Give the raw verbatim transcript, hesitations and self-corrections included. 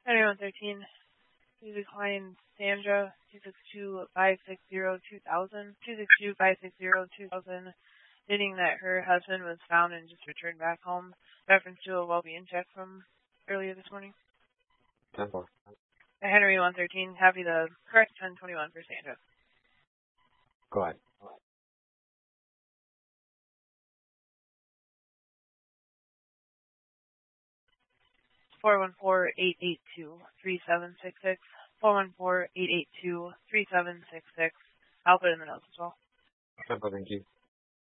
Henry one thirteen, please decline Sandra two six two five six zero two thousand, two six two five six zero two thousand, stating that her husband was found and just returned back home, reference to a well-being check from earlier this morning. ten four. Henry one thirteen, copy the correct ten twenty-one for Sandra. Go ahead. four one four, eight eight two, three seven six six, four one four, eight eight two, three seven six six. I'll put it in the notes as well. ten four, thank you.